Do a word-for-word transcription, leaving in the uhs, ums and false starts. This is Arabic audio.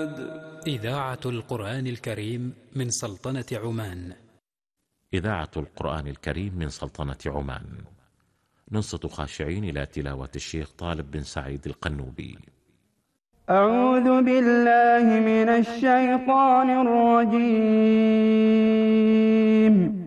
بعد. إذاعة القرآن الكريم من سلطنة عمان. إذاعة القرآن الكريم من سلطنة عمان. ننصت خاشعين إلى تلاوة الشيخ طالب بن سعيد القنوبي. أعوذ بالله من الشيطان الرجيم.